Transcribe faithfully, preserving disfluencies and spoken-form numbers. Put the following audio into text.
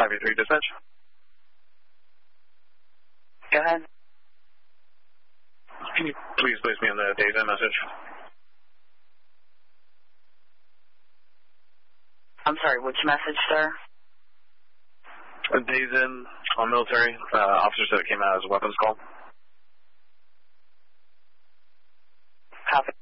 five eight three dispatch. Go ahead. Can you please place me on the days in message? I'm sorry, which message, sir? A days in on military. Uh, officer said it came out as a weapons call. Copy.